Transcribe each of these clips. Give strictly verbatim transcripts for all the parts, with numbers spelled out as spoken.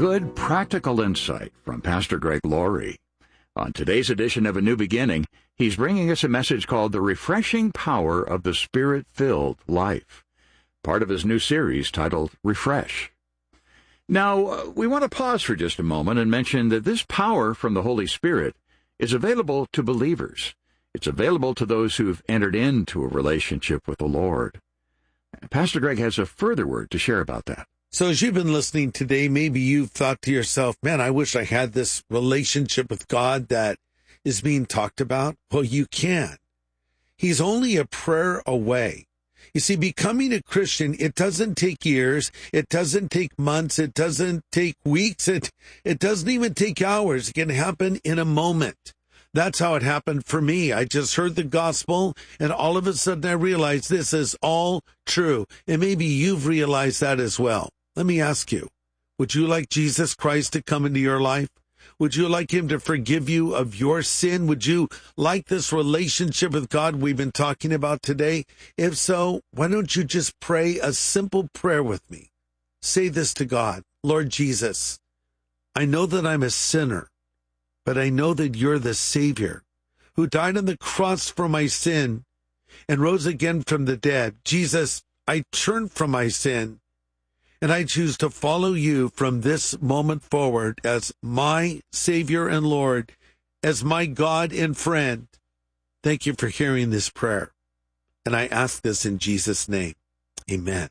Good practical insight from Pastor Greg Laurie. On today's edition of A New Beginning, he's bringing us a message called The Refreshing Power of the Spirit-Filled Life, part of his new series titled Refresh. Now, uh, we want to pause for just a moment and mention that this power from the Holy Spirit is available to believers. It's available to those who've entered into a relationship with the Lord. Pastor Greg has a further word to share about that. So as you've been listening today, maybe you've thought to yourself, man, I wish I had this relationship with God that is being talked about. Well, you can. He's only a prayer away. You see, becoming a Christian, it doesn't take years. It doesn't take months. It doesn't take weeks. It, it doesn't even take hours. It can happen in a moment. That's how it happened for me. I just heard the gospel, and all of a sudden I realized this is all true. And maybe you've realized that as well. Let me ask you, would you like Jesus Christ to come into your life? Would you like him to forgive you of your sin? Would you like this relationship with God we've been talking about today? If so, why don't you just pray a simple prayer with me? Say this to God: Lord Jesus, I know that I'm a sinner, but I know that you're the Savior who died on the cross for my sin and rose again from the dead. Jesus, I turn from my sin, and I choose to follow you from this moment forward as my Savior and Lord, as my God and friend. Thank you for hearing this prayer. And I ask this in Jesus' name. Amen.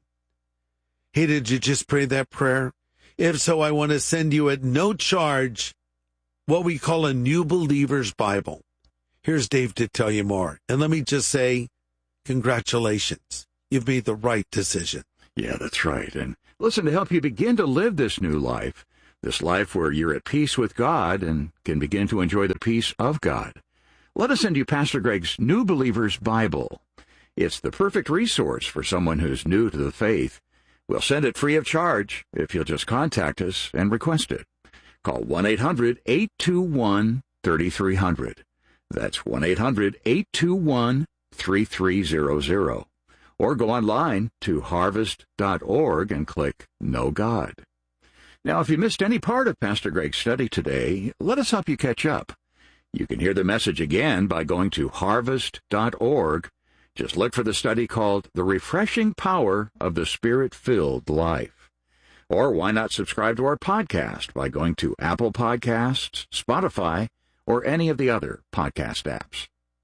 Hey, did you just pray that prayer? If so, I want to send you at no charge what we call a New Believer's Bible. Here's Dave to tell you more. And let me just say, congratulations. You've made the right decision. Yeah, that's right. And listen, to help you begin to live this new life, this life where you're at peace with God and can begin to enjoy the peace of God, let us send you Pastor Greg's New Believer's Bible. It's the perfect resource for someone who's new to the faith. We'll send it free of charge if you'll just contact us and request it. Call one eight hundred, eight two one, three three zero zero. That's one eight hundred, eight two one, three three zero zero. Or go online to harvest dot org and click Know God. Now, if you missed any part of Pastor Greg's study today, let us help you catch up. You can hear the message again by going to harvest dot org. Just look for the study called The Refreshing Power of the Spirit-Filled Life. Or why not subscribe to our podcast by going to Apple Podcasts, Spotify, or any of the other podcast apps.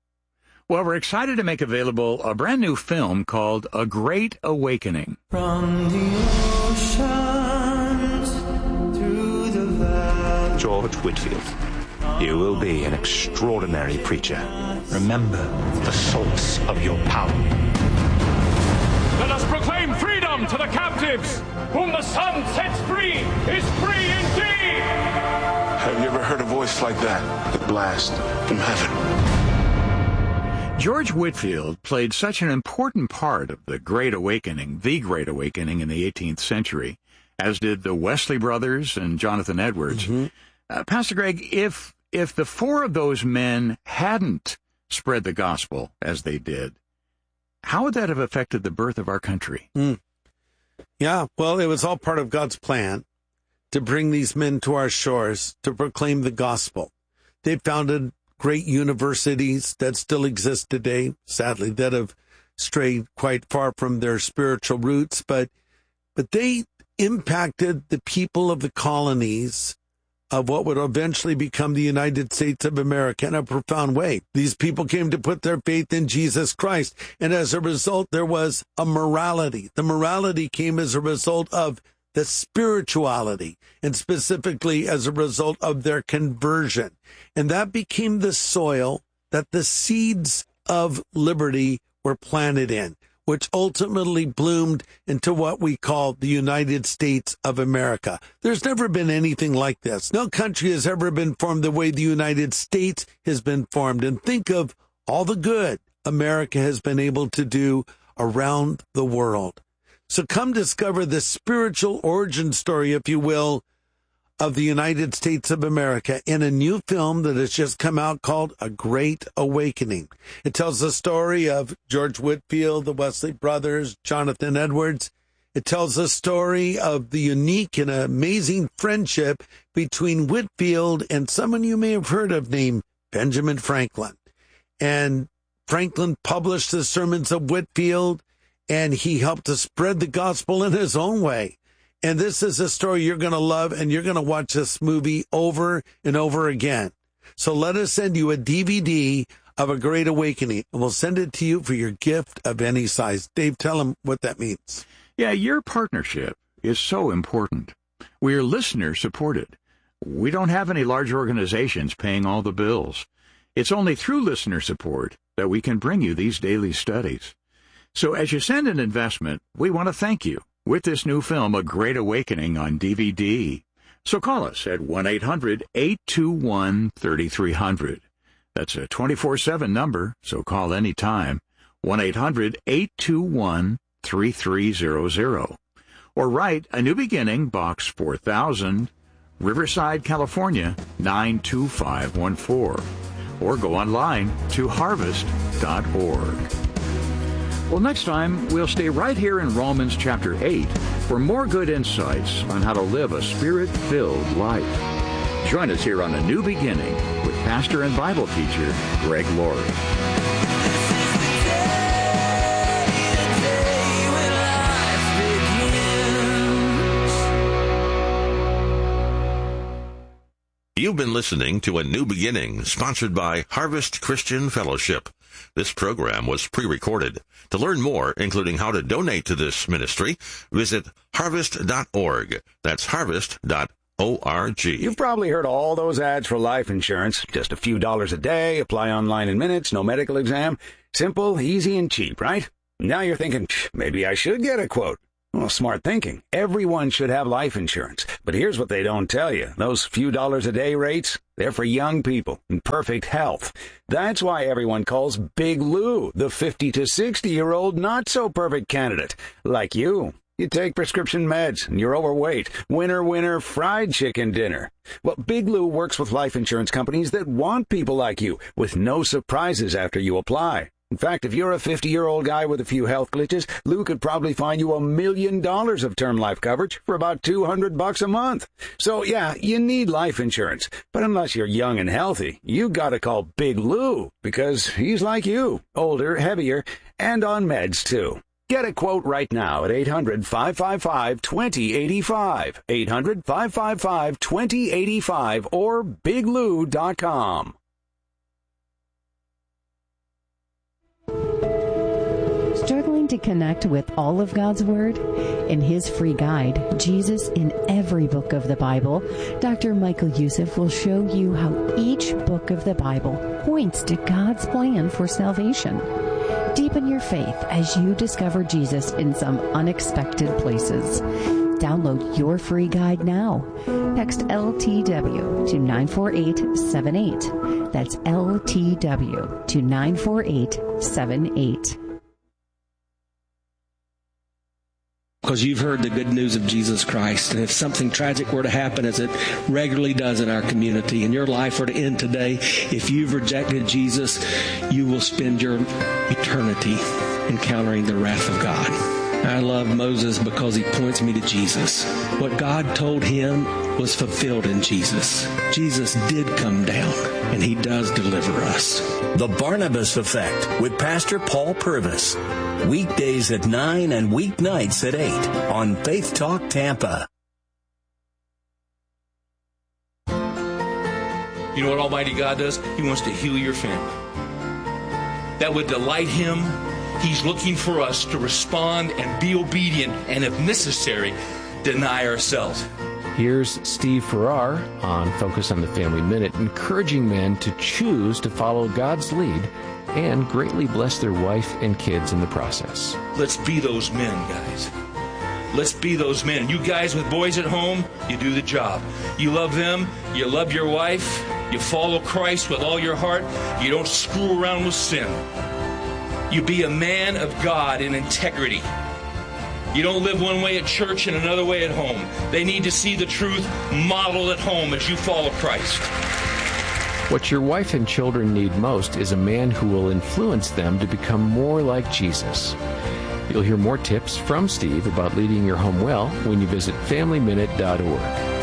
Well, we're excited to make available a brand new film called A Great Awakening. From the oceans through the valley. George Whitfield, you will be an extraordinary preacher. Remember the source of your power. Let us proclaim freedom to the captives. Whom the sun sets free is free indeed. Have you ever heard a voice like that? The blast from heaven. George Whitfield played such an important part of the Great Awakening, the Great Awakening in the eighteenth century, as did the Wesley brothers and Jonathan Edwards. Mm-hmm. Uh, Pastor Greg, if if the four of those men hadn't spread the gospel as they did, how would that have affected the birth of our country? Mm. Yeah, well, it was all part of God's plan to bring these men to our shores to proclaim the gospel. They founded great universities that still exist today, sadly, that have strayed quite far from their spiritual roots, but but they impacted the people of the colonies of what would eventually become the United States of America in a profound way. These people came to put their faith in Jesus Christ, and as a result, there was a morality. The morality came as a result of the spirituality, and specifically as a result of their conversion. And that became the soil that the seeds of liberty were planted in, which ultimately bloomed into what we call the United States of America. There's never been anything like this. No country has ever been formed the way the United States has been formed. And think of all the good America has been able to do around the world. So come discover the spiritual origin story, if you will, of the United States of America in a new film that has just come out called A Great Awakening. It tells the story of George Whitfield, the Wesley brothers, Jonathan Edwards, It tells the story of the unique and amazing friendship between Whitefield and someone you may have heard of named Benjamin Franklin. And Franklin published the sermons of Whitefield, and he helped to spread the gospel in his own way. And this is a story you're going to love, and you're going to watch this movie over and over again. So let us send you a D V D of A Great Awakening, and we'll send it to you for your gift of any size. Dave, tell them what that means. Yeah, your partnership is so important. We are listener-supported. We don't have any large organizations paying all the bills. It's only through listener support that we can bring you these daily studies. So as you send an investment, we want to thank you with this new film, A Great Awakening, on D V D. So call us at one eight hundred eight two one three three zero zero. That's a twenty-four seven number, so call anytime. one eight hundred eight two one three three zero zero. Or write A New Beginning, Box four thousand, Riverside, California, nine two five one four. Or go online to harvest dot org. Well, next time, we'll stay right here in Romans chapter eight for more good insights on how to live a Spirit-filled life. Join us here on A New Beginning with pastor and Bible teacher Greg Laurie. You've been listening to A New Beginning, sponsored by Harvest Christian Fellowship. This program was pre-recorded. To learn more, including how to donate to this ministry, visit harvest dot org. That's harvest dot org. You've probably heard all those ads for life insurance. Just a few dollars a day, apply online in minutes, no medical exam. Simple, easy, and cheap, right? Now you're thinking, maybe I should get a quote. Well, smart thinking. Everyone should have life insurance. But here's what they don't tell you. Those few dollars a day rates, they're for young people in perfect health. That's why everyone calls Big Lou the fifty to sixty-year-old not-so-perfect candidate, like you. You take prescription meds, and you're overweight. Winner, winner, fried chicken dinner. Well, Big Lou works with life insurance companies that want people like you, with no surprises after you apply. In fact, if you're a fifty-year-old guy with a few health glitches, Lou could probably find you a million dollars of term life coverage for about two hundred bucks a month. So, yeah, you need life insurance. But unless you're young and healthy, you gotta call Big Lou, because he's like you, older, heavier, and on meds, too. Get a quote right now at eight hundred five five five two zero eight five, eight hundred five five five two zero eight five, or big lou dot com. Struggling to connect with all of God's Word? In his free guide, Jesus in Every Book of the Bible, Doctor Michael Youssef will show you how each book of the Bible points to God's plan for salvation. Deepen your faith as you discover Jesus in some unexpected places. Download your free guide now. Text L T W to nine four eight seven eight. That's L T W to nine four eight seven eight. Because you've heard the good news of Jesus Christ. And if something tragic were to happen, as it regularly does in our community, and your life were to end today, if you've rejected Jesus, you will spend your eternity encountering the wrath of God. I love Moses because he points me to Jesus. What God told him was fulfilled in Jesus. Jesus did come down, and he does deliver us. The Barnabas Effect with Pastor Paul Purvis. Weekdays at nine and weeknights at eight on Faith Talk Tampa. You know what Almighty God does? He wants to heal your family. That would delight him. He's looking for us to respond and be obedient, and if necessary, deny ourselves. Here's Steve Farrar on Focus on the Family Minute, encouraging men to choose to follow God's lead and greatly bless their wife and kids in the process. Let's be those men, guys. Let's be those men. You guys with boys at home, you do the job. You love them. You love your wife. You follow Christ with all your heart. You don't screw around with sin. You be a man of God in integrity. You don't live one way at church and another way at home. They need to see the truth modeled at home as you follow Christ. What your wife and children need most is a man who will influence them to become more like Jesus. You'll hear more tips from Steve about leading your home well when you visit family minute dot org.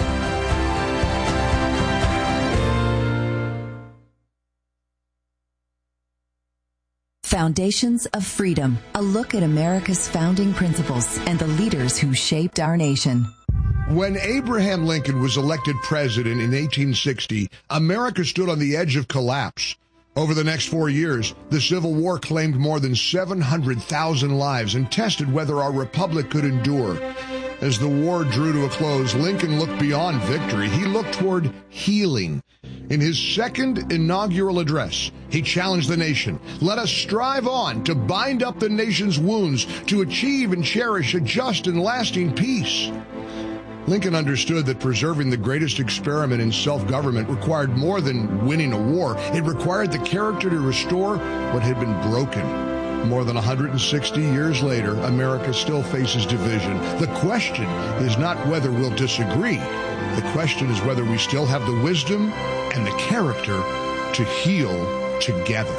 Foundations of Freedom, a look at America's founding principles and the leaders who shaped our nation. When Abraham Lincoln was elected president in eighteen sixty, America stood on the edge of collapse. Over the next four years, the Civil War claimed more than seven hundred thousand lives and tested whether our republic could endure. As the war drew to a close, Lincoln looked beyond victory. He looked toward healing. In his second inaugural address, he challenged the nation. Let us strive on to bind up the nation's wounds, to achieve and cherish a just and lasting peace. Lincoln understood that preserving the greatest experiment in self-government required more than winning a war. It required the character to restore what had been broken. More than one hundred sixty years later, America still faces division. The question is not whether we'll disagree. The question is whether we still have the wisdom and the character to heal together.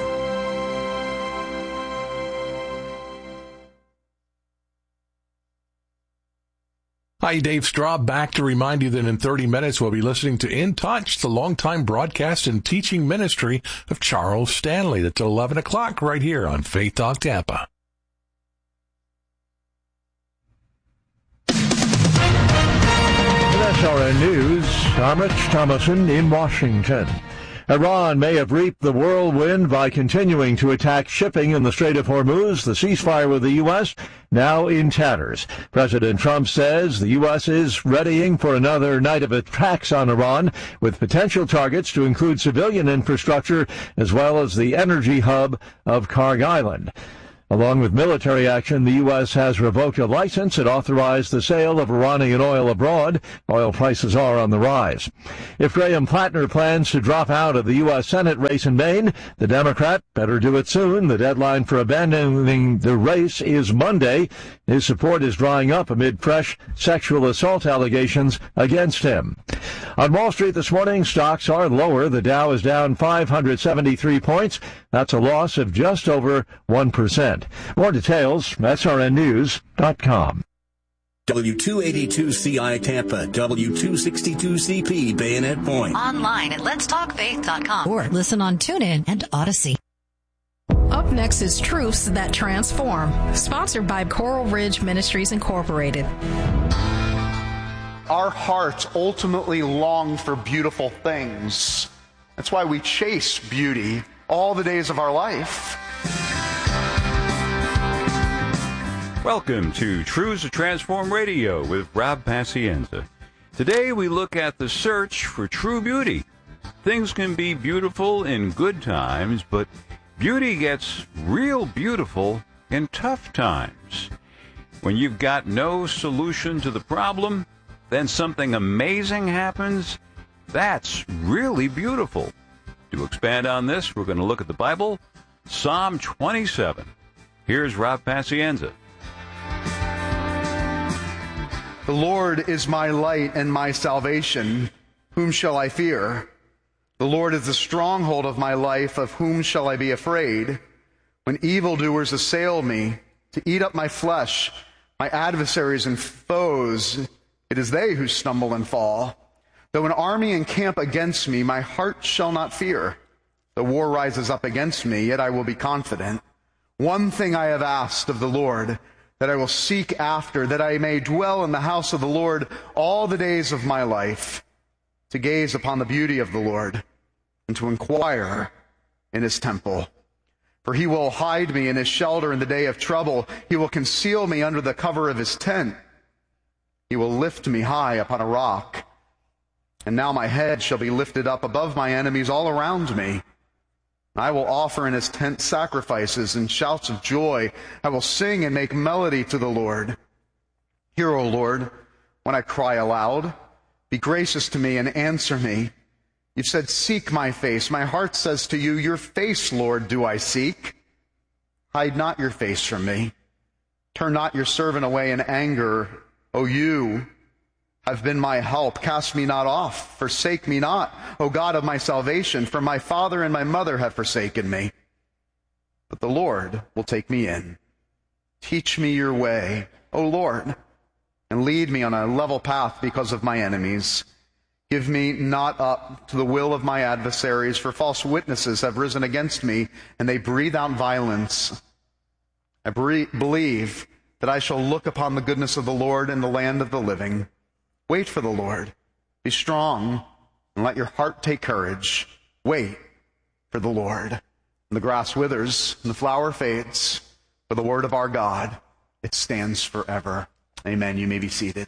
Hi, Dave Straub, back to remind you that in thirty minutes we'll be listening to In Touch, the longtime broadcast and teaching ministry of Charles Stanley. That's at eleven o'clock right here on Faith Talk Tampa. S R N News, I'm Rich Thomason in Washington. Iran may have reaped the whirlwind by continuing to attack shipping in the Strait of Hormuz. The ceasefire with the U S now in tatters. President Trump says the U S is readying for another night of attacks on Iran, with potential targets to include civilian infrastructure as well as the energy hub of Kharg Island. Along with military action, the U S has revoked a license that authorized the sale of Iranian oil abroad. Oil prices are on the rise. If Graham Plattner plans to drop out of the U S Senate race in Maine, the Democrat better do it soon. The deadline for abandoning the race is Monday. His support is drying up amid fresh sexual assault allegations against him. On Wall Street this morning, stocks are lower. The Dow is down five hundred seventy-three points. That's a loss of just over one percent. More details, S R N news dot com. W two eighty-two C I Tampa, W two sixty-two C P Bayonet Point. Online at lets talk faith dot com or listen on TuneIn and Odyssey. Up next is Truths That Transform, sponsored by Coral Ridge Ministries Incorporated. Our hearts ultimately long for beautiful things. That's why we chase beauty all the days of our life. Welcome to Truths That Transform Radio with Rob Pacienza. Today we look at the search for true beauty. Things can be beautiful in good times, but beauty gets real beautiful in tough times. When you've got no solution to the problem, then something amazing happens. That's really beautiful. To expand on this, we're going to look at the Bible, Psalm twenty-seven. Here's Rob Pacienza. The Lord is my light and my salvation. Whom shall I fear? The Lord is the stronghold of my life. Of whom shall I be afraid? When evildoers assail me to eat up my flesh, my adversaries and foes, it is they who stumble and fall. Though an army encamp against me, my heart shall not fear. The war rises up against me, yet I will be confident. One thing I have asked of the Lord, that I will seek after, that I may dwell in the house of the Lord all the days of my life, to gaze upon the beauty of the Lord, and to inquire in his temple. For he will hide me in his shelter in the day of trouble. He will conceal me under the cover of his tent. He will lift me high upon a rock. And now my head shall be lifted up above my enemies all around me. I will offer in his tent sacrifices and shouts of joy. I will sing and make melody to the Lord. Hear, O Lord, when I cry aloud. Be gracious to me and answer me. You've said, seek my face. My heart says to you, your face, Lord, do I seek. Hide not your face from me. Turn not your servant away in anger. O you have been my help. Cast me not off. Forsake me not, O God of my salvation. For my father and my mother have forsaken me. But the Lord will take me in. Teach me your way, O Lord, and lead me on a level path because of my enemies. Give me not up to the will of my adversaries, for false witnesses have risen against me, and they breathe out violence. I bre- believe that I shall look upon the goodness of the Lord in the land of the living. Wait for the Lord. Be strong, and let your heart take courage. Wait for the Lord. And the grass withers, and the flower fades, but the word of our God, it stands forever. Amen. You may be seated.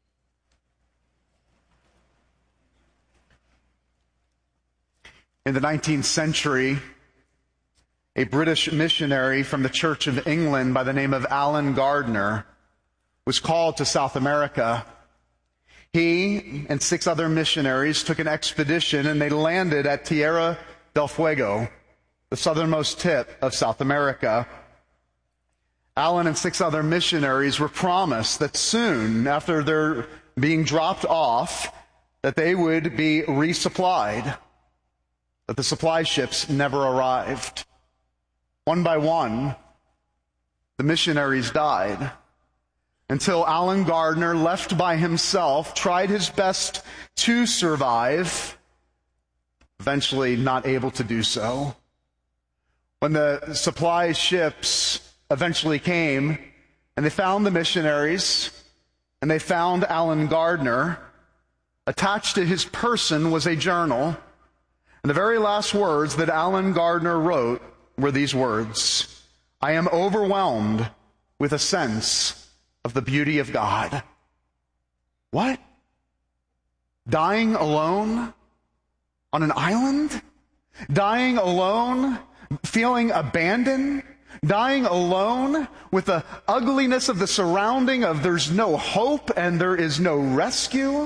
In the nineteenth century, a British missionary from the Church of England by the name of Alan Gardner was called to South America. He and six other missionaries took an expedition, and they landed at Tierra del Fuego, the southernmost tip of South America. Alan and six other missionaries were promised that soon after their being dropped off, that they would be resupplied. But the supply ships never arrived. One by one, the missionaries died, until Alan Gardner, left by himself, tried his best to survive, eventually not able to do so. When the supply ships eventually came, and they found the missionaries, and they found Alan Gardner, attached to his person was a journal, and the very last words that Alan Gardner wrote were these words: I am overwhelmed with a sense of the beauty of God. What? Dying alone on an island? Dying alone, feeling abandoned? Dying alone with the ugliness of the surrounding of there's no hope and there is no rescue?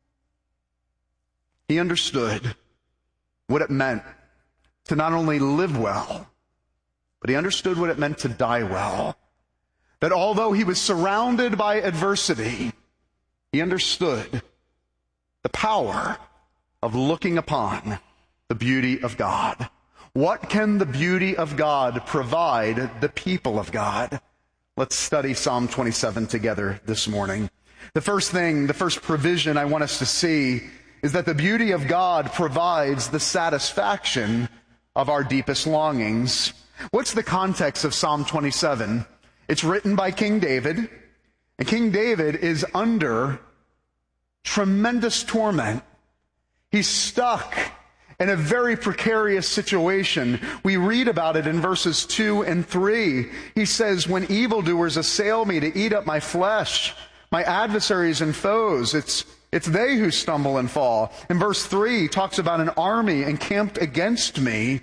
He understood what it meant to not only live well, but he understood what it meant to die well. That although he was surrounded by adversity, he understood the power of looking upon the beauty of God. What can the beauty of God provide the people of God? Let's study Psalm twenty-seven together this morning. The first thing, the first provision I want us to see is that the beauty of God provides the satisfaction of our deepest longings. What's the context of Psalm twenty-seven? It's written by King David, and King David is under tremendous torment. He's stuck in a very precarious situation. We read about it in verses two and three. He says, when evildoers assail me to eat up my flesh, my adversaries and foes, it's It's they who stumble and fall. In verse three, he talks about an army encamped against me.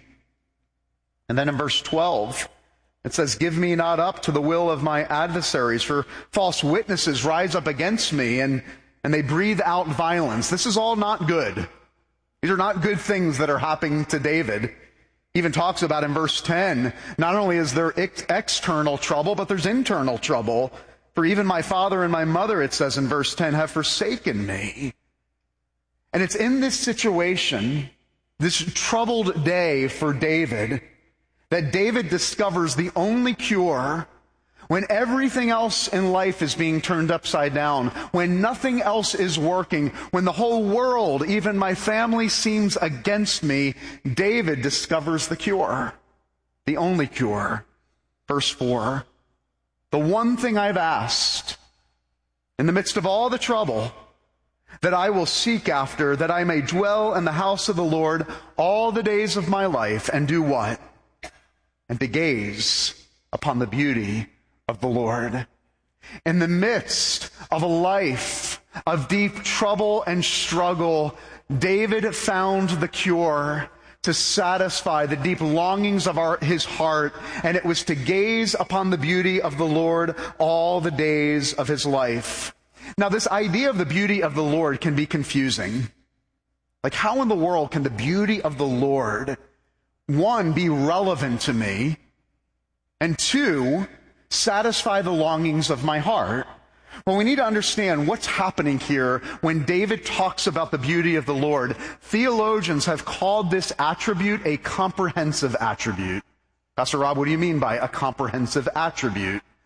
And then in verse twelve, it says, give me not up to the will of my adversaries, for false witnesses rise up against me, and, and they breathe out violence. This is all not good. These are not good things that are happening to David. He even talks about in verse ten, not only is there ex- external trouble, but there's internal trouble. For even my father and my mother, it says in verse ten, have forsaken me. And it's in this situation, this troubled day for David, that David discovers the only cure when everything else in life is being turned upside down, when nothing else is working, when the whole world, even my family, seems against me. David discovers the cure, the only cure. Verse four. The one thing I've asked in the midst of all the trouble that I will seek after, that I may dwell in the house of the Lord all the days of my life, and do what? And to gaze upon the beauty of the Lord. In the midst of a life of deep trouble and struggle, David found the cure to satisfy the deep longings of our, his heart, and it was to gaze upon the beauty of the Lord all the days of his life. Now, this idea of the beauty of the Lord can be confusing. Like, how in the world can the beauty of the Lord, one, be relevant to me, and two, satisfy the longings of my heart? Well, we need to understand what's happening here when David talks about the beauty of the Lord. Theologians have called this attribute a comprehensive attribute. Pastor Rob, what do you mean by a comprehensive attribute?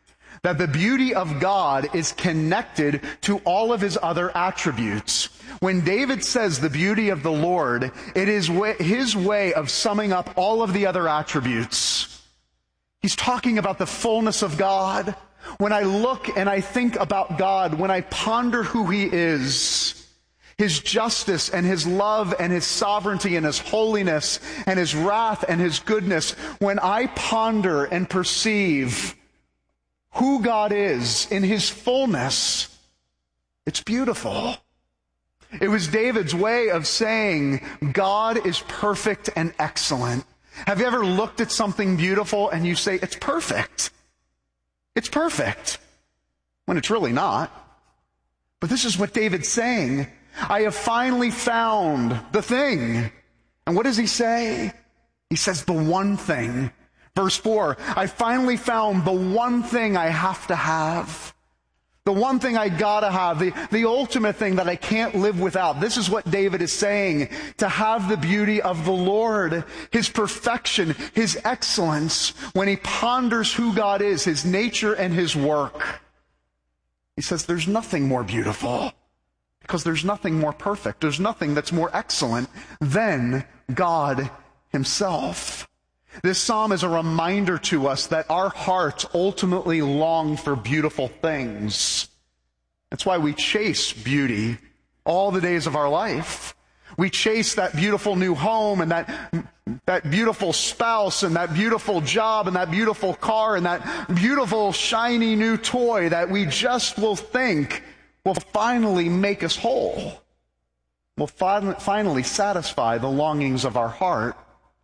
that the beauty of God is connected to all of his other attributes. When David says the beauty of the Lord, it is his way of summing up all of the other attributes. He's talking about the fullness of God. When I look and I think about God, when I ponder who he is, his justice and his love and his sovereignty and his holiness and his wrath and his goodness, when I ponder and perceive who God is in his fullness, it's beautiful. It was David's way of saying God is perfect and excellent. Have you ever looked at something beautiful and you say, it's perfect? It's perfect, when it's really not. But this is what David's saying. I have finally found the thing. And what does he say? He says the one thing. Verse four, I finally found the one thing I have to have. The one thing I gotta have, the, the ultimate thing that I can't live without. This is what David is saying, to have the beauty of the Lord, his perfection, his excellence, when he ponders who God is, his nature and his work. He says there's nothing more beautiful, because there's nothing more perfect. There's nothing that's more excellent than God himself. This psalm is a reminder to us that our hearts ultimately long for beautiful things. That's why we chase beauty all the days of our life. We chase that beautiful new home and that, that beautiful spouse and that beautiful job and that beautiful car and that beautiful shiny new toy that we just will think will finally make us whole, will fin- finally satisfy the longings of our heart.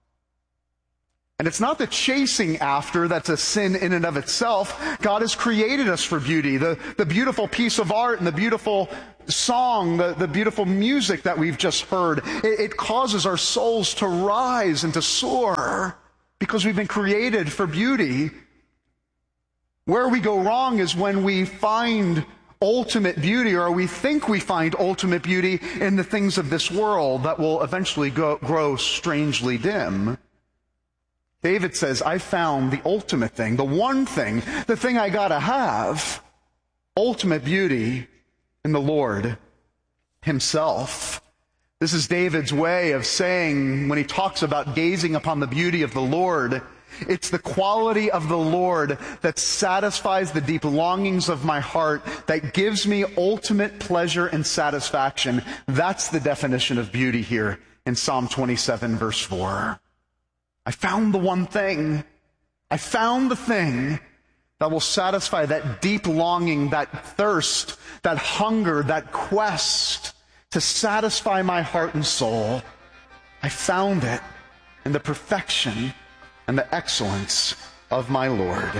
And it's not the chasing after that's a sin in and of itself. God has created us for beauty. The, the beautiful piece of art and the beautiful song, the, the beautiful music that we've just heard, it, it causes our souls to rise and to soar because we've been created for beauty. Where we go wrong is when we find ultimate beauty, or we think we find ultimate beauty in the things of this world that will eventually go, grow strangely dim. David says, I found the ultimate thing, the one thing, the thing I gotta have, ultimate beauty in the Lord himself. This is David's way of saying, when he talks about gazing upon the beauty of the Lord, it's the quality of the Lord that satisfies the deep longings of my heart, that gives me ultimate pleasure and satisfaction. That's the definition of beauty here in Psalm twenty-seven, verse four. I found the one thing. I found the thing that will satisfy that deep longing, that thirst, that hunger, that quest to satisfy my heart and soul. I found it in the perfection and the excellence of my Lord.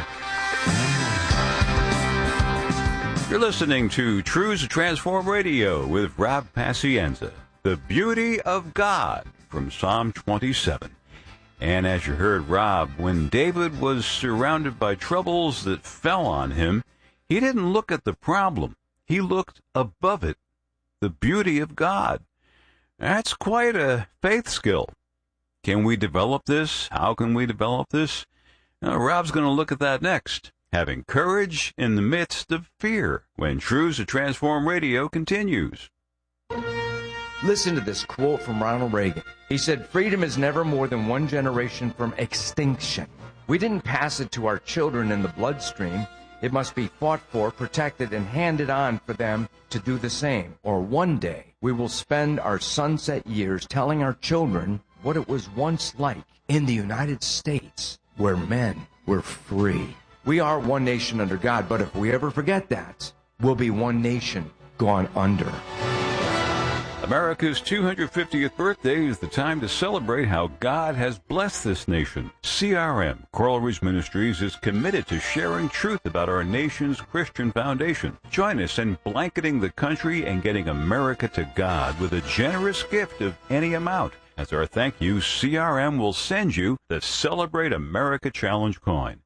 You're listening to Truths Transform Radio with Rob Pacienza, the beauty of God from Psalm twenty-seven. And as you heard Rob, when David was surrounded by troubles that fell on him, he didn't look at the problem. He looked above it, the beauty of God. That's quite a faith skill. Can we develop this? How can we develop this? Now, Rob's going to look at that next. Having courage in the midst of fear, when Truths to Transform Radio continues. Listen to this quote from Ronald Reagan. He said, freedom is never more than one generation from extinction. We didn't pass it to our children in the bloodstream. It must be fought for, protected, and handed on for them to do the same. Or one day, we will spend our sunset years telling our children what it was once like in the United States, where men were free. We are one nation under God, but if we ever forget that, we'll be one nation gone under. America's two hundred fiftieth birthday is the time to celebrate how God has blessed this nation. C R M, Coral Ridge Ministries, is committed to sharing truth about our nation's Christian foundation. Join us in blanketing the country and getting America to God with a generous gift of any amount. As our thank you, C R M will send you the Celebrate America Challenge coin.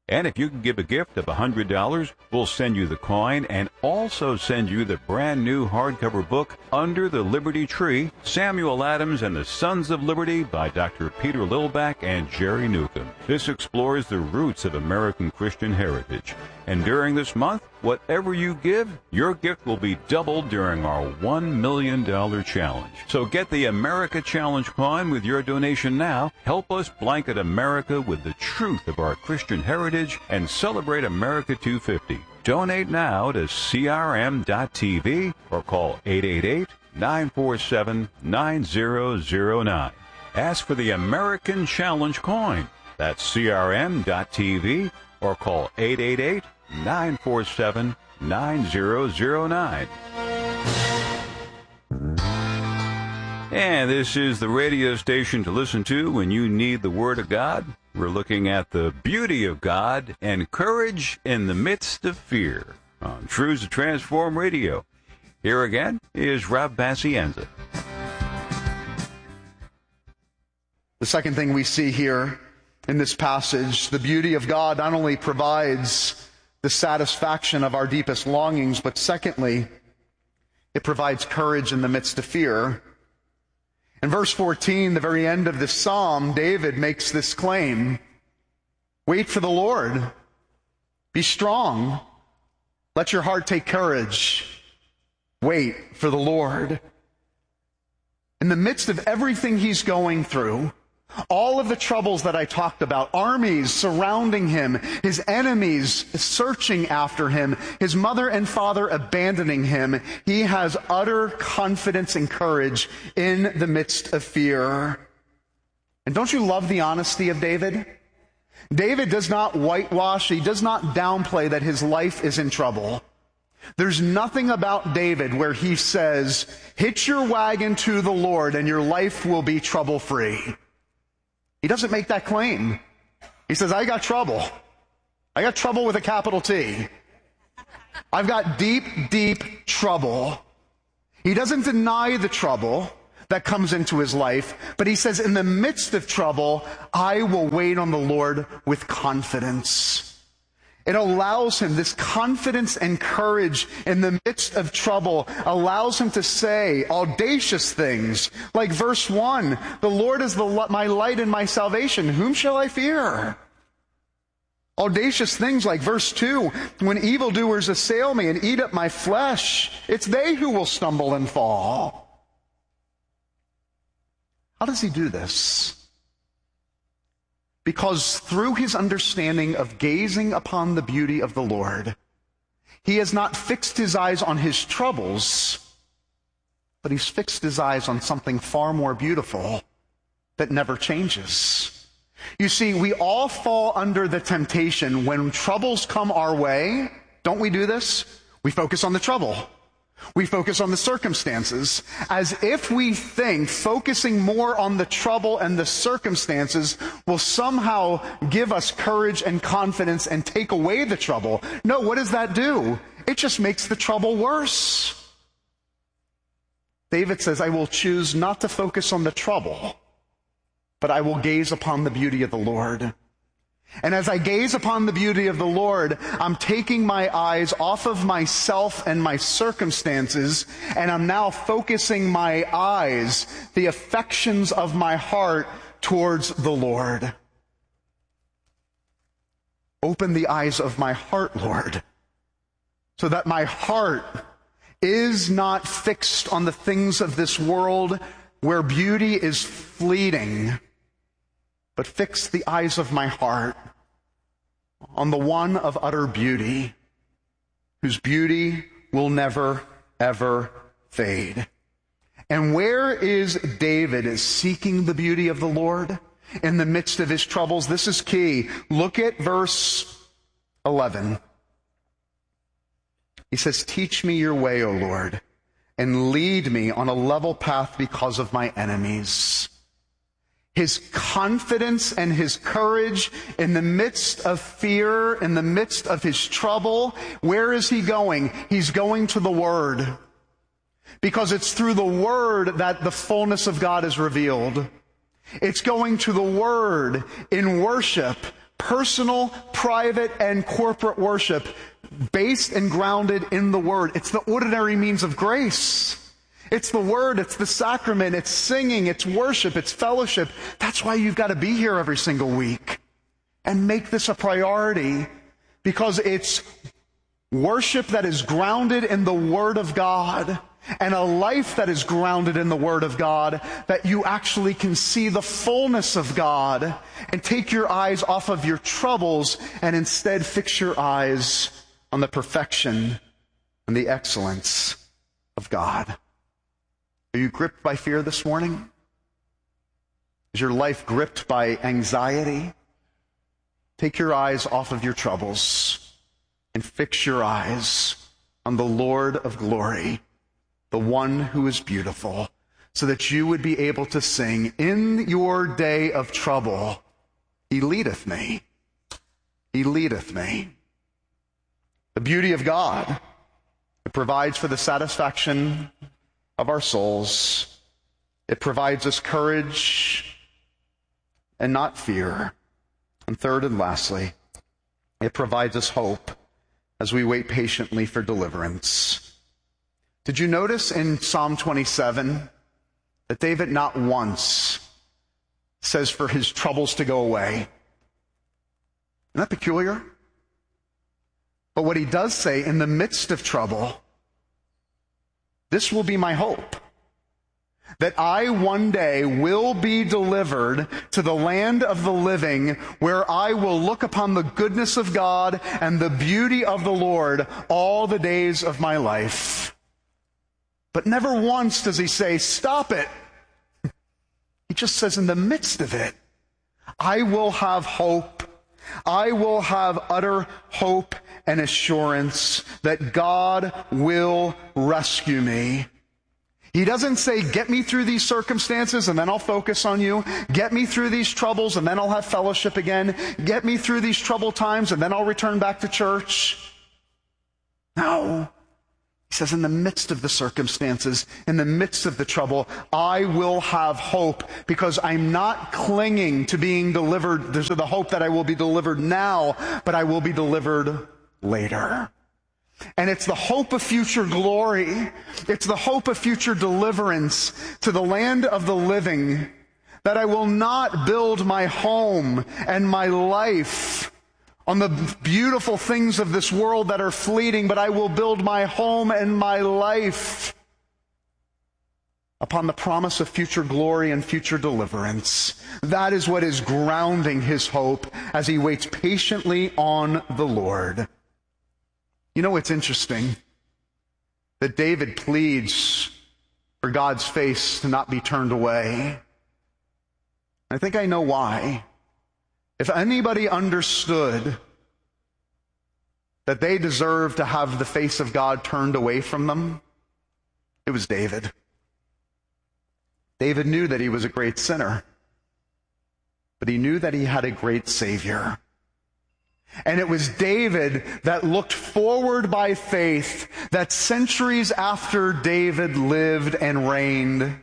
And if you can give a gift of one hundred dollars, we'll send you the coin and also send you the brand new hardcover book, Under the Liberty Tree, Samuel Adams and the Sons of Liberty by Doctor Peter Lilback and Jerry Newcomb. This explores the roots of American Christian heritage. And during this month, whatever you give, your gift will be doubled during our one million dollars challenge. So get the America Challenge coin with your donation now. Help us blanket America with the truth of our Christian heritage and celebrate America two fifty. Donate now to C R M dot T V or call eight eight eight, nine four seven, nine zero zero nine. Ask for the American Challenge coin. That's C R M dot T V or call eight eight eight, nine four seven, nine zero zero nine. And this is the radio station to listen to when you need the Word of God. We're looking at the beauty of God and courage in the midst of fear on Truths to Transform Radio. Here again is Rob Pacienza. The second thing we see here in this passage, the beauty of God not only provides the satisfaction of our deepest longings, but secondly, it provides courage in the midst of fear. In verse fourteen, the very end of this psalm, David makes this claim: wait for the Lord. Be strong. Let your heart take courage. Wait for the Lord. In the midst of everything he's going through, all of the troubles that I talked about, armies surrounding him, his enemies searching after him, his mother and father abandoning him, he has utter confidence and courage in the midst of fear. And don't you love the honesty of David? David does not whitewash, he does not downplay that his life is in trouble. There's nothing about David where he says, hitch your wagon to the Lord and your life will be trouble-free. He doesn't make that claim. He says, I got trouble. I got trouble with a capital T. I've got deep, deep trouble. He doesn't deny the trouble that comes into his life, but he says, in the midst of trouble, I will wait on the Lord with confidence. It allows him, this confidence and courage in the midst of trouble, allows him to say audacious things, like verse one, the Lord is the, my light and my salvation. Whom shall I fear? Audacious things like verse two, when evildoers assail me and eat up my flesh, it's they who will stumble and fall. How does he do this? Because through his understanding of gazing upon the beauty of the Lord, he has not fixed his eyes on his troubles, but he's fixed his eyes on something far more beautiful that never changes. You see, we all fall under the temptation when troubles come our way. Don't we do this? We focus on the trouble. We focus on the circumstances, as if we think focusing more on the trouble and the circumstances will somehow give us courage and confidence and take away the trouble. No, what does that do? It just makes the trouble worse. David says, I will choose not to focus on the trouble, but I will gaze upon the beauty of the Lord. And as I gaze upon the beauty of the Lord, I'm taking my eyes off of myself and my circumstances, and I'm now focusing my eyes, the affections of my heart, towards the Lord. Open the eyes of my heart, Lord, so that my heart is not fixed on the things of this world where beauty is fleeting, but fix the eyes of my heart on the one of utter beauty, whose beauty will never, ever fade. And where is David is seeking the beauty of the Lord in the midst of his troubles? This is key. Look at verse eleven. He says, teach me your way, O Lord, and lead me on a level path because of my enemies. His confidence and his courage in the midst of fear, in the midst of his trouble, where is he going? He's going to the Word. Because it's through the Word that the fullness of God is revealed. It's going to the Word in worship, personal, private, and corporate worship based and grounded in the Word. It's the ordinary means of grace. It's the Word, it's the sacrament, it's singing, it's worship, it's fellowship. That's why you've got to be here every single week. And make this a priority, because it's worship that is grounded in the Word of God, and a life that is grounded in the Word of God, that you actually can see the fullness of God and take your eyes off of your troubles and instead fix your eyes on the perfection and the excellence of God. Are you gripped by fear this morning? Is your life gripped by anxiety? Take your eyes off of your troubles and fix your eyes on the Lord of glory, the one who is beautiful, so that you would be able to sing, in your day of trouble, He leadeth me. He leadeth me. The beauty of God, it provides for the satisfaction of our souls. It provides us courage and not fear. And third and lastly, it provides us hope as we wait patiently for deliverance. Did you notice in Psalm twenty-seven that David not once says for his troubles to go away? Isn't that peculiar? But what he does say, in the midst of trouble, this will be my hope, that I one day will be delivered to the land of the living, where I will look upon the goodness of God and the beauty of the Lord all the days of my life. But never once does he say, stop it. He just says, in the midst of it, I will have hope. I will have utter hope and assurance that God will rescue me. He doesn't say, get me through these circumstances and then I'll focus on you. Get me through these troubles and then I'll have fellowship again. Get me through these troubled times and then I'll return back to church. No. He says, in the midst of the circumstances, in the midst of the trouble, I will have hope, because I'm not clinging to being delivered. There's the hope that I will be delivered now, but I will be delivered later. And it's the hope of future glory. It's the hope of future deliverance to the land of the living, that I will not build my home and my life on the beautiful things of this world that are fleeting, but I will build my home and my life upon the promise of future glory and future deliverance. That is what is grounding his hope as he waits patiently on the Lord. You know, it's interesting that David pleads for God's face to not be turned away. I think I know why. If anybody understood that they deserved to have the face of God turned away from them, it was David. David knew that he was a great sinner, but he knew that he had a great Savior. And it was David that looked forward by faith that centuries after David lived and reigned,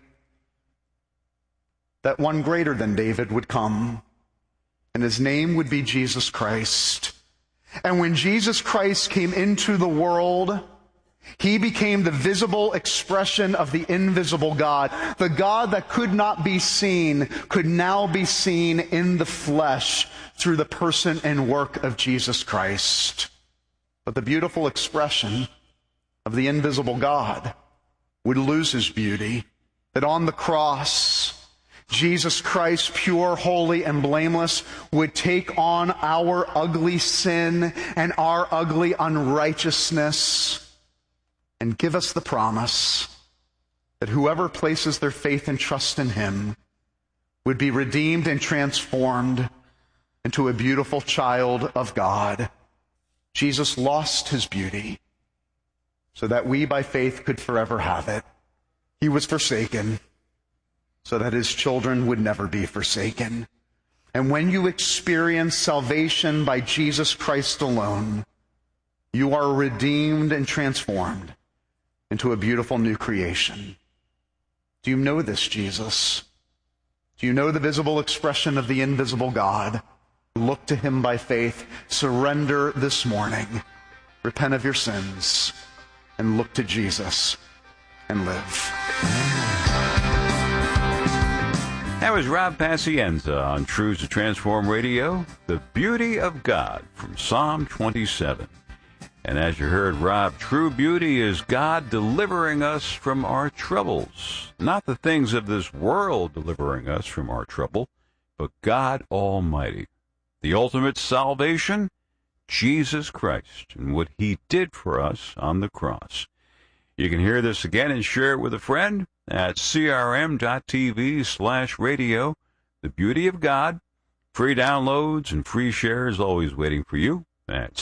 that one greater than David would come, and his name would be Jesus Christ. And when Jesus Christ came into the world, he became the visible expression of the invisible God. The God that could not be seen could now be seen in the flesh through the person and work of Jesus Christ. But the beautiful expression of the invisible God would lose his beauty, that on the cross, Jesus Christ, pure, holy, and blameless, would take on our ugly sin and our ugly unrighteousness and give us the promise that whoever places their faith and trust in him would be redeemed and transformed into a beautiful child of God. Jesus lost his beauty so that we by faith could forever have it. He was forsaken so that his children would never be forsaken. And when you experience salvation by Jesus Christ alone, you are redeemed and transformed into a beautiful new creation. Do you know this Jesus? Do you know the visible expression of the invisible God? Look to him by faith. Surrender this morning. Repent of your sins and look to Jesus and live. That was Rob Pacienza on Truths to Transform Radio, The Beauty of God from Psalm twenty-seven. And as you heard, Rob, true beauty is God delivering us from our troubles. Not the things of this world delivering us from our trouble, but God Almighty. The ultimate salvation, Jesus Christ, and what he did for us on the cross. You can hear this again and share it with a friend at crm.tv slash radio. The Beauty of God. Free downloads and free shares always waiting for you at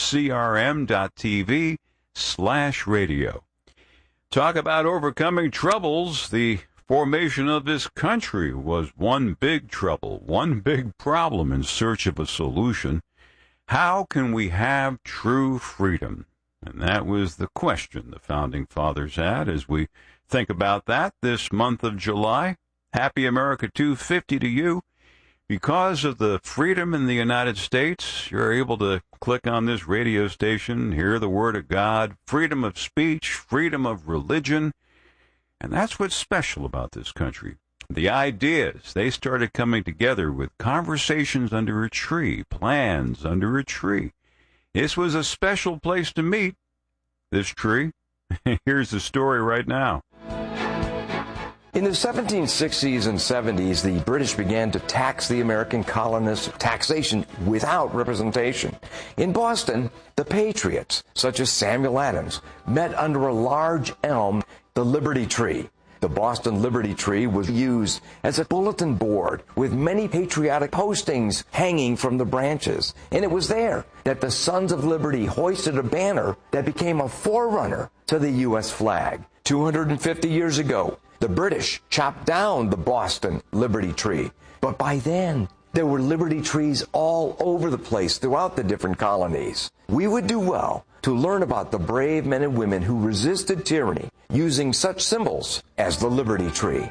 crm.tv slash radio. Talk about overcoming troubles. The formation of this country was one big trouble, one big problem in search of a solution. How can we have true freedom? And that was the question the Founding Fathers had as we think about that this month of July. Happy America two fifty to you. Because of the freedom in the United States, you're able to click on this radio station, hear the Word of God, freedom of speech, freedom of religion. And that's what's special about this country. The ideas, they started coming together with conversations under a tree, plans under a tree. This was a special place to meet, this tree. Here's the story right now. In the seventeen sixties and seventies, the British began to tax the American colonists, taxation without representation. In Boston, the patriots, such as Samuel Adams, met under a large elm, the Liberty Tree. The Boston Liberty Tree was used as a bulletin board with many patriotic postings hanging from the branches. And it was there that the Sons of Liberty hoisted a banner that became a forerunner to the U S flag. two hundred fifty years ago, the British chopped down the Boston Liberty Tree. But by then, there were Liberty trees all over the place throughout the different colonies. We would do well to learn about the brave men and women who resisted tyranny using such symbols as the Liberty Tree.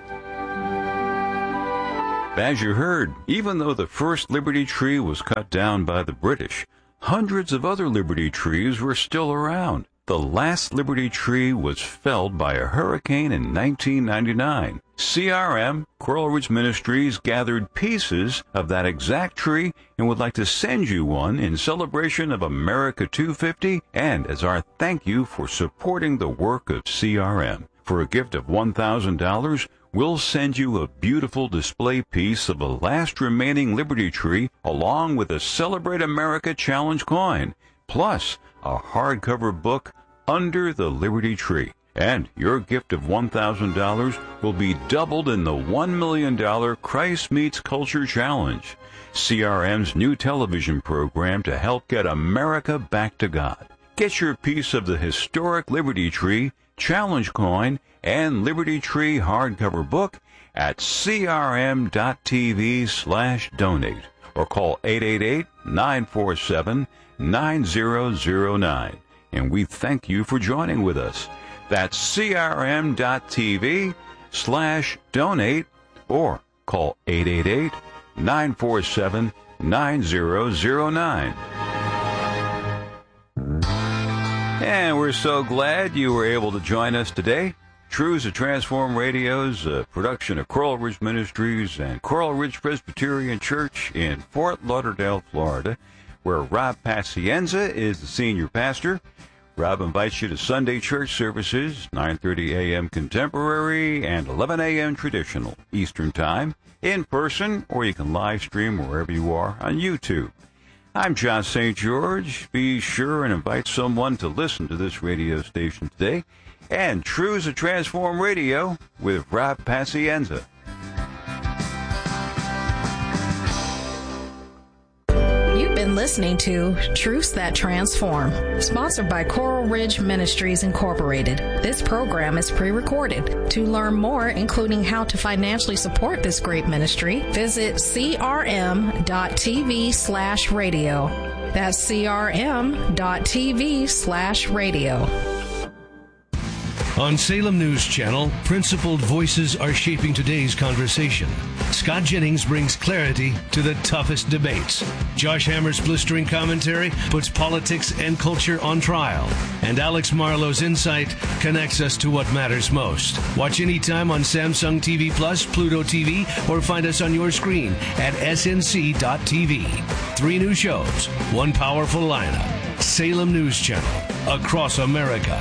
As you heard, even though the first Liberty Tree was cut down by the British, hundreds of other Liberty trees were still around. The last Liberty Tree was felled by a hurricane in nineteen ninety-nine. C R M, Coral Ridge Ministries, gathered pieces of that exact tree and would like to send you one in celebration of America two fifty and as our thank you for supporting the work of C R M. For a gift of one thousand dollars, we'll send you a beautiful display piece of the last remaining Liberty Tree along with a Celebrate America Challenge coin, plus a hardcover book, Under the Liberty Tree. And your gift of one thousand dollars will be doubled in the one million dollars Christ Meets Culture Challenge, C R M's new television program to help get America back to God. Get your piece of the historic Liberty Tree, Challenge coin, and Liberty Tree hardcover book at crm.tv slash donate or call eight eight eight, nine four seven, nine zero zero nine. And we thank you for joining with us. That's crm.tv slash donate or call eight eight eight, nine four seven, nine zero zero nine. And we're so glad you were able to join us today. Truths to Transform Radio's a production of Coral Ridge Ministries and Coral Ridge Presbyterian Church in Fort Lauderdale, Florida, where Rob Pacienza is the senior pastor. Rob invites you to Sunday church services, nine thirty a.m. contemporary and eleven a.m. traditional Eastern Time, in person, or you can live stream wherever you are on YouTube. I'm John Saint George. Be sure and invite someone to listen to this radio station today. And Truths to Transform Radio with Rob Pacienza. You've been listening to Truths That Transform, sponsored by Coral Ridge Ministries Incorporated. This program is pre-recorded. To learn more, including how to financially support this great ministry, visit crm.tv slash radio. That's crm.tv slash radio. On Salem News Channel, principled voices are shaping today's conversation. Scott Jennings brings clarity to the toughest debates. Josh Hammer's blistering commentary puts politics and culture on trial. And Alex Marlowe's insight connects us to what matters most. Watch anytime on Samsung T V Plus, Pluto T V, or find us on your screen at S N C dot T V. Three new shows, one powerful lineup. Salem News Channel, across America.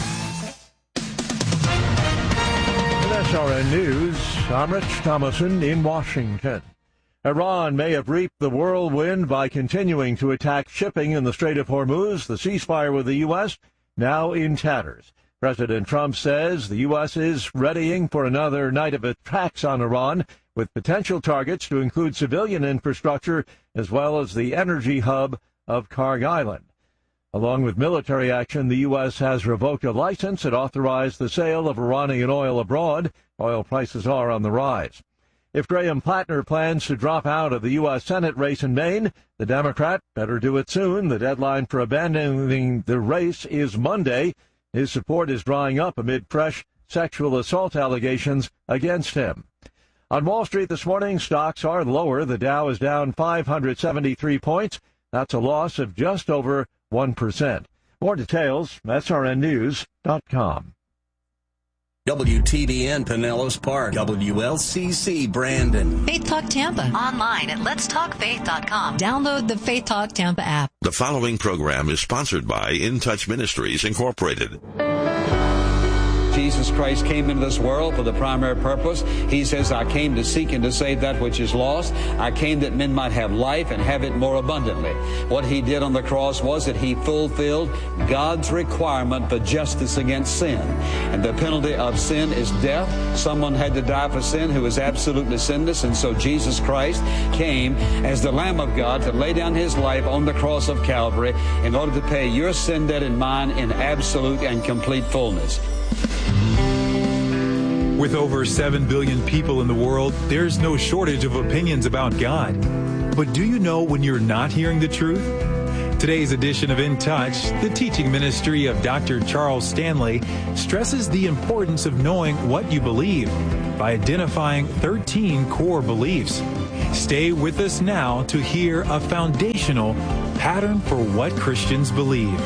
S R N News, I'm Rich Thomason in Washington. Iran may have reaped the whirlwind by continuing to attack shipping in the Strait of Hormuz. The ceasefire with the U S now in tatters. President Trump says the U S is readying for another night of attacks on Iran, with potential targets to include civilian infrastructure as well as the energy hub of Kharg Island. Along with military action, the U S has revoked a license that authorized the sale of Iranian oil abroad. Oil prices are on the rise. If Graham Plattner plans to drop out of the U S Senate race in Maine, the Democrat better do it soon. The deadline for abandoning the race is Monday. His support is drying up amid fresh sexual assault allegations against him. On Wall Street this morning, stocks are lower. The Dow is down five hundred seventy-three points. That's a loss of just over one percent. More details, S R N news dot com. W T B N Pinellas Park, W L C C Brandon. Faith Talk Tampa. Online at lets talk faith dot com. Download the Faith Talk Tampa app. The following program is sponsored by In Touch Ministries, Incorporated. Jesus Christ came into this world for the primary purpose. He says, I came to seek and to save that which is lost. I came that men might have life and have it more abundantly. What he did on the cross was that he fulfilled God's requirement for justice against sin. And the penalty of sin is death. Someone had to die for sin who was absolutely sinless. And so Jesus Christ came as the Lamb of God to lay down his life on the cross of Calvary in order to pay your sin debt and mine in absolute and complete fullness. With over seven billion people in the world, there's no shortage of opinions about God. But do you know when you're not hearing the truth? Today's edition of In Touch, the teaching ministry of Doctor Charles Stanley, stresses the importance of knowing what you believe by identifying thirteen core beliefs. Stay with us now to hear a foundational pattern for what Christians believe.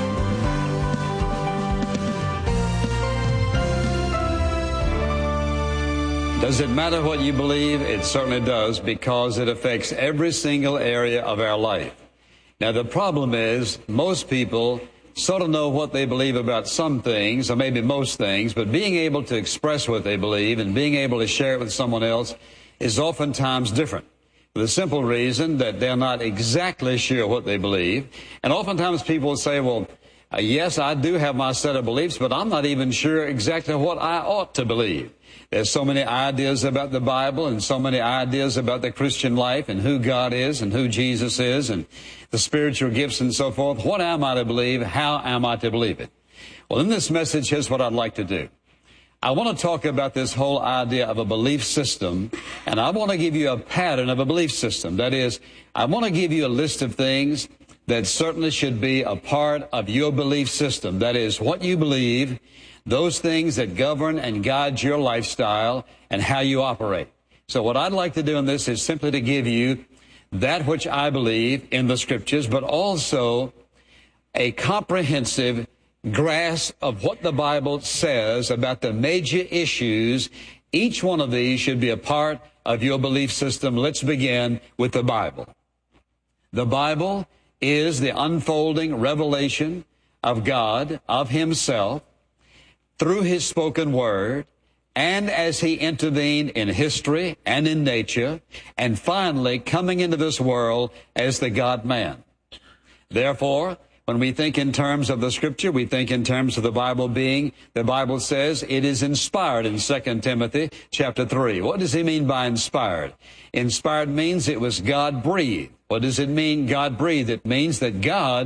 Does it matter what you believe? It certainly does, because it affects every single area of our life. Now, the problem is most people sort of know what they believe about some things, or maybe most things, but being able to express what they believe and being able to share it with someone else is oftentimes different. For the simple reason that they're not exactly sure what they believe. And oftentimes people will say, well, uh, yes, I do have my set of beliefs, but I'm not even sure exactly what I ought to believe. There's so many ideas about the Bible and so many ideas about the Christian life and who God is and who Jesus is and the spiritual gifts and so forth. What am I to believe? How am I to believe it? Well, in this message, here's what I'd like to do. I want to talk about this whole idea of a belief system, and I want to give you a pattern of a belief system. That is, I want to give you a list of things that certainly should be a part of your belief system. That is, what you believe, those things that govern and guide your lifestyle and how you operate. So what I'd like to do in this is simply to give you that which I believe in the Scriptures, but also a comprehensive grasp of what the Bible says about the major issues. Each one of these should be a part of your belief system. Let's begin with the Bible. The Bible is the unfolding revelation of God, of Himself, through His spoken word, and as He intervened in history and in nature, and finally coming into this world as the God-man. Therefore, when we think in terms of the Scripture, we think in terms of the Bible being, the Bible says it is inspired in Second Timothy chapter three. What does He mean by inspired? Inspired means it was God-breathed. What does it mean, God-breathed? It means that God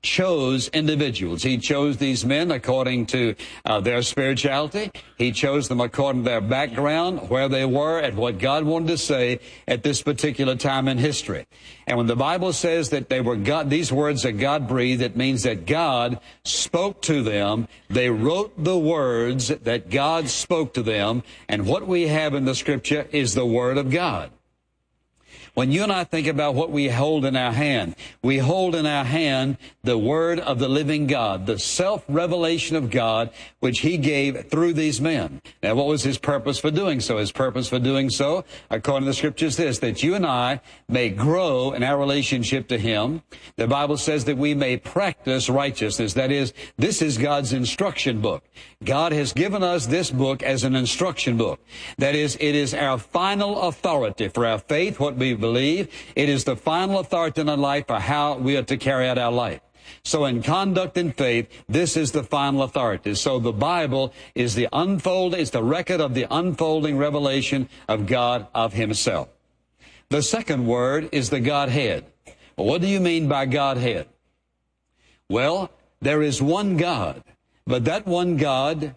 chose individuals. He chose these men according to uh, their spirituality. He chose them according to their background, where they were, and what God wanted to say at this particular time in history. And when the Bible says that they were God, these words are God-breathed, it means that God spoke to them. They wrote the words that God spoke to them, and what we have in the Scripture is the Word of God. When you and I think about what we hold in our hand, we hold in our hand the Word of the living God, the self-revelation of God, which He gave through these men. Now, what was His purpose for doing so? His purpose for doing so, according to the Scripture, is this, that you and I may grow in our relationship to Him. The Bible says that we may practice righteousness. That is, this is God's instruction book. God has given us this book as an instruction book. That is, it is our final authority for our faith, what we believe. It is the final authority in our life for how we are to carry out our life. So in conduct and faith, this is the final authority. So the Bible is the unfold, is the record of the unfolding revelation of God, of Himself. The second word is the Godhead. Well, what do you mean by Godhead? Well, there is one God, but that one God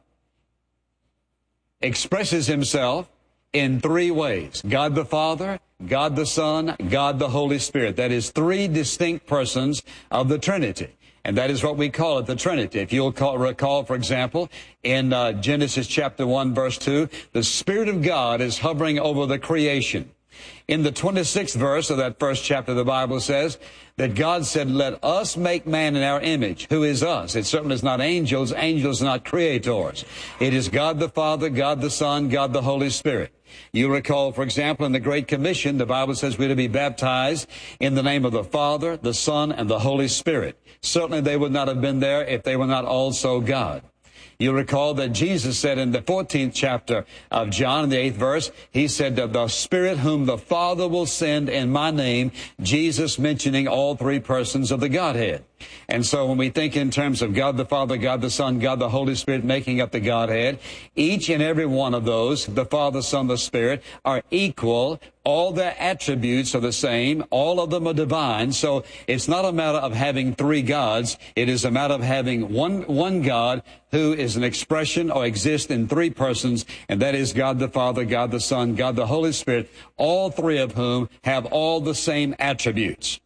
expresses Himself in three ways. God the Father, God the Son, God the Holy Spirit. That is three distinct persons of the Trinity. And that is what we call it, the Trinity. If you'll call, recall, for example, in uh, Genesis chapter one, verse two, the Spirit of God is hovering over the creation. In the twenty-sixth verse of that first chapter, the Bible says that God said, let us make man in our image. Who is us? It certainly is not angels. Angels are not creators. It is God the Father, God the Son, God the Holy Spirit. You recall, for example, in the Great Commission, the Bible says we're to be baptized in the name of the Father, the Son, and the Holy Spirit. Certainly they would not have been there if they were not also God. You recall that Jesus said in the fourteenth chapter of John, in the eighth verse, He said that the Spirit whom the Father will send in my name, Jesus mentioning all three persons of the Godhead. And so when we think in terms of God the Father, God the Son, God the Holy Spirit making up the Godhead, each and every one of those, the Father, Son, the Spirit, are equal. All their attributes are the same. All of them are divine. So it's not a matter of having three gods. It is a matter of having one, one God who is an expression or exists in three persons, and that is God the Father, God the Son, God the Holy Spirit, all three of whom have all the same attributes.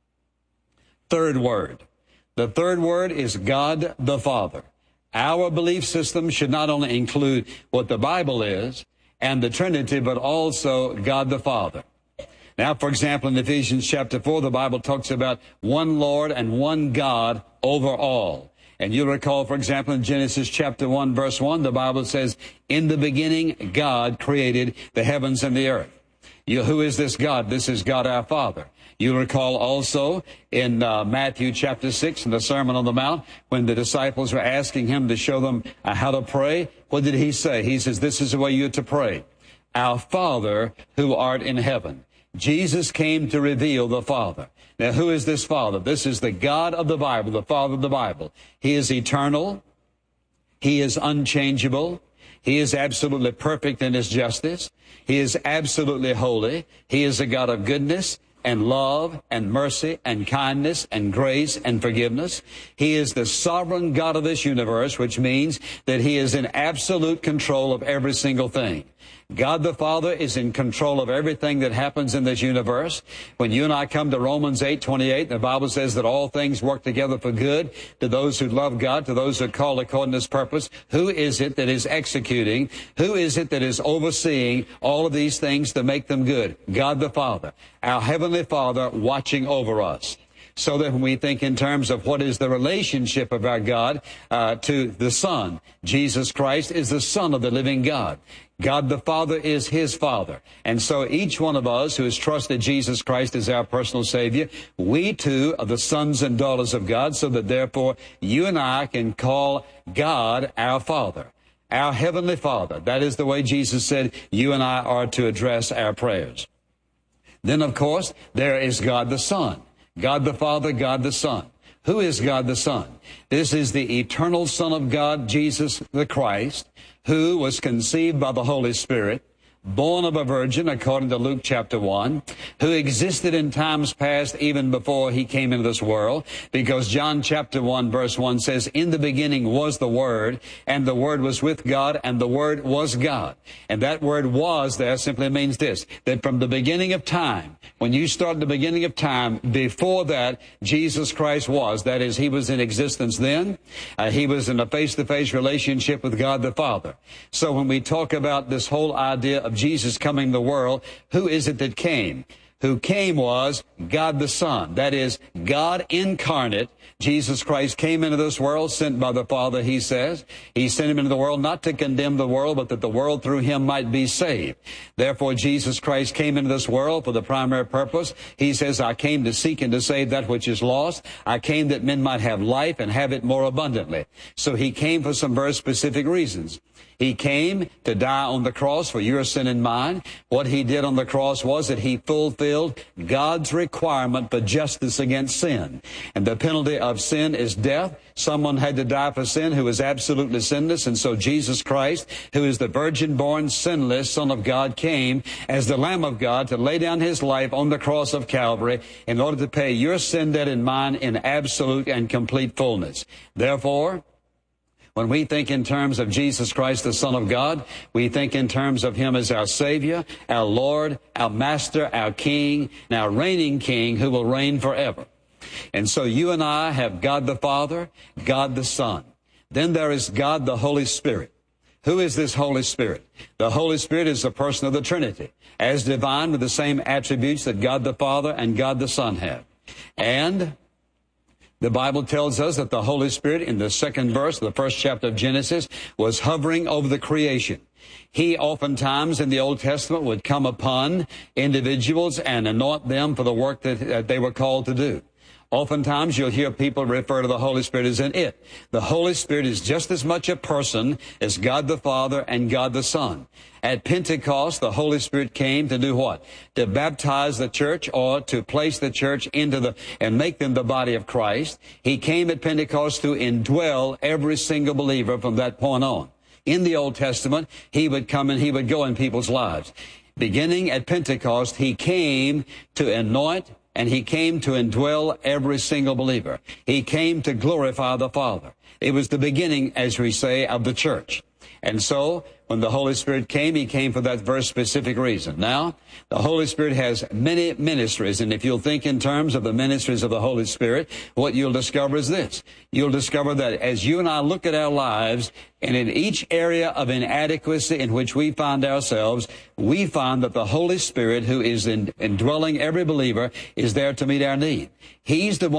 Third word. The third word is God the Father. Our belief system should not only include what the Bible is and the Trinity, but also God the Father. Now, for example, in Ephesians chapter four, the Bible talks about one Lord and one God over all. And you recall, for example, in Genesis chapter one, verse one, the Bible says, in the beginning, God created the heavens and the earth. You, who is this God? This is God our Father. You recall also in uh, Matthew chapter six, in the Sermon on the Mount, when the disciples were asking Him to show them uh, how to pray, what did He say? He says, this is the way you're to pray. Our Father who art in heaven. Jesus came to reveal the Father. Now, who is this Father? This is the God of the Bible, the Father of the Bible. He is eternal. He is unchangeable. He is absolutely perfect in His justice. He is absolutely holy. He is a God of goodness and love and mercy and kindness and grace and forgiveness. He is the sovereign God of this universe, which means that He is in absolute control of every single thing. God the Father is in control of everything that happens in this universe. When you and I come to Romans eight twenty-eight, the Bible says that all things work together for good to those who love God, to those who are called according to His purpose. Who is it that is executing? Who is it that is overseeing all of these things to make them good? God the Father, our Heavenly Father watching over us. So that when we think in terms of what is the relationship of our God uh, to the Son, Jesus Christ is the Son of the living God. God the Father is His Father. And so each one of us who has trusted Jesus Christ as our personal Savior, we too are the sons and daughters of God, so that therefore you and I can call God our Father, our Heavenly Father. That is the way Jesus said you and I are to address our prayers. Then, of course, there is God the Son. God the Father, God the Son. Who is God the Son? This is the eternal Son of God, Jesus the Christ, who was conceived by the Holy Spirit, born of a virgin, according to Luke chapter one, who existed in times past even before he came into this world, because John chapter one verse one says, in the beginning was the Word, and the Word was with God, and the Word was God. And that word was there simply means this, that from the beginning of time, when you start the beginning of time, before that, Jesus Christ was. That is, he was in existence then. Uh, he was in a face-to-face relationship with God the Father. So when we talk about this whole idea of Jesus coming to the world, who is it that came? Who came was God the Son. That is, God incarnate. Jesus Christ came into this world, sent by the Father, he says. He sent him into the world not to condemn the world, but that the world through him might be saved. Therefore, Jesus Christ came into this world for the primary purpose. He says, I came to seek and to save that which is lost. I came that men might have life and have it more abundantly. So he came for some very specific reasons. He came to die on the cross for your sin and mine. What he did on the cross was that he fulfilled God's requirement for justice against sin. And the penalty of sin is death. Someone had to die for sin who was absolutely sinless. And so Jesus Christ, who is the virgin-born, sinless Son of God, came as the Lamb of God to lay down his life on the cross of Calvary in order to pay your sin debt and mine in absolute and complete fullness. Therefore, when we think in terms of Jesus Christ, the Son of God, we think in terms of him as our Savior, our Lord, our Master, our King, and our reigning King who will reign forever. And so you and I have God the Father, God the Son. Then there is God the Holy Spirit. Who is this Holy Spirit? The Holy Spirit is the person of the Trinity, as divine with the same attributes that God the Father and God the Son have. And the Bible tells us that the Holy Spirit, in the second verse of the first chapter of Genesis, was hovering over the creation. He oftentimes in the Old Testament would come upon individuals and anoint them for the work that, that they were called to do. Oftentimes you'll hear people refer to the Holy Spirit as an it. The Holy Spirit is just as much a person as God the Father and God the Son. At Pentecost, the Holy Spirit came to do what? To baptize the church, or to place the church into the, and make them the body of Christ. He came at Pentecost to indwell every single believer from that point on. In the Old Testament, he would come and he would go in people's lives. Beginning at Pentecost, he came to anoint, and he came to indwell every single believer. He came to glorify the Father. It was the beginning, as we say, of the church. And so, when the Holy Spirit came, he came for that very specific reason. Now, the Holy Spirit has many ministries, and if you'll think in terms of the ministries of the Holy Spirit, what you'll discover is this. You'll discover that as you and I look at our lives, and in each area of inadequacy in which we find ourselves, we find that the Holy Spirit, who is in, indwelling every believer, is there to meet our need. He's the one